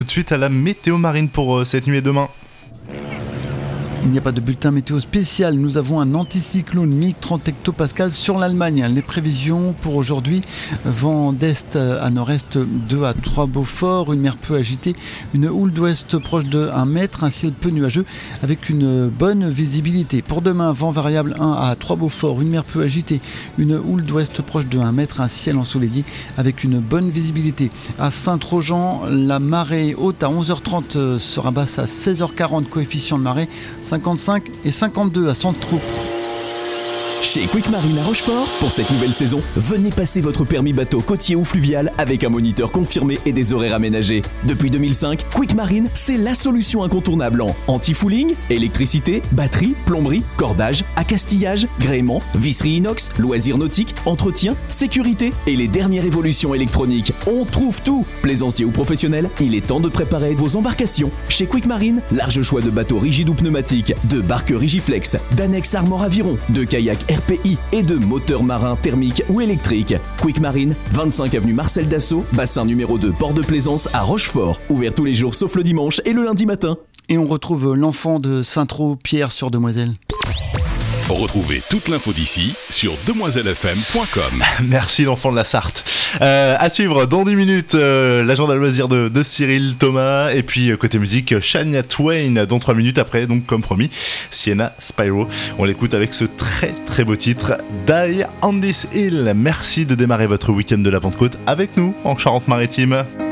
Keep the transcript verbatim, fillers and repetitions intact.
de suite à la météo marine pour euh, cette nuit et demain. Il n'y a pas de bulletin météo spécial. Nous avons un anticyclone mille trente hectopascales sur l'Allemagne. Les prévisions pour aujourd'hui, vent d'est à nord-est deux à trois Beaufort, une mer peu agitée, une houle d'ouest proche de un mètre, un ciel peu nuageux avec une bonne visibilité. Pour demain, vent variable un à trois Beaufort, une mer peu agitée, une houle d'ouest proche de un mètre, un ciel ensoleillé avec une bonne visibilité. À Saint-Trojan, la marée haute à onze heures trente sera basse à seize heures quarante, coefficient de marée cinquante-cinq et cinquante-deux à Saint-Trou. Chez Quick Marine à Rochefort, pour cette nouvelle saison, venez passer votre permis bateau côtier ou fluvial avec un moniteur confirmé et des horaires aménagés. Depuis deux mille cinq, Quick Marine, c'est la solution incontournable en anti-fouling, électricité, batterie, plomberie, cordage, accastillage, gréement, visserie inox, loisirs nautiques, entretien, sécurité et les dernières évolutions électroniques. On trouve tout. Plaisancier ou professionnel, il est temps de préparer vos embarcations. Chez Quick Marine, large choix de bateaux rigides ou pneumatiques, de barques Rigiflex, d'annexes Armor Aviron, de kayaks R P I et de moteurs marins thermiques ou électriques. Quick Marine, vingt-cinq avenue Marcel Dassault, bassin numéro deux, port de Plaisance à Rochefort. Ouvert tous les jours sauf le dimanche et le lundi matin. Et on retrouve l'enfant de Saint-Trau, Pierre sur Demoiselle. Retrouvez toute l'info d'ici sur demoiselle f m point com. Merci l'enfant de la Sarthe. Euh, à suivre dans dix minutes, euh, l'agenda loisir de, de Cyril Thomas. Et puis euh, côté musique, Shania Twain dans trois minutes après, donc comme promis, Sienna Spyro. On l'écoute avec ce très très beau titre, Die on this Hill. Merci de démarrer votre week-end de la Pentecôte avec nous en Charente-Maritime.